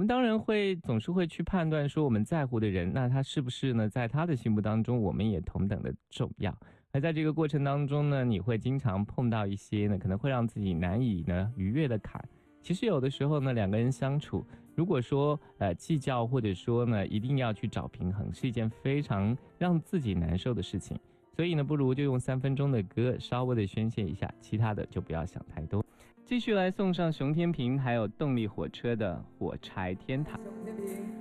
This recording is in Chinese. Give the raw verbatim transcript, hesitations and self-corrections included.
当然会总是会去判断说我们在乎的人，那他是不是呢，在他的心目当中我们也同等的重要。而在这个过程当中呢，你会经常碰到一些呢可能会让自己难以呢逾越的坎。其实有的时候呢，两个人相处，如果说呃计较或者说呢一定要去找平衡，是一件非常让自己难受的事情。所以呢，不如就用三分钟的歌稍微的宣泄一下，其他的就不要想太多。继续来送上熊天平还有动力火车的《火柴天堂》。